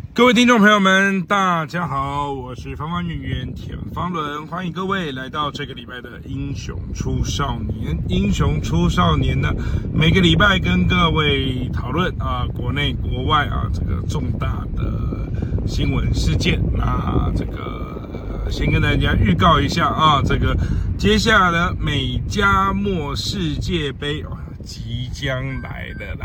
各位听众朋友们，大家好，我是方方圆圆田方伦，欢迎各位来到这个礼拜的英雄出少年。英雄出少年呢，每个礼拜跟各位讨论国内国外这个重大的新闻事件。那这个先跟大家预告一下这个接下来的美加墨世界杯即将来了啦。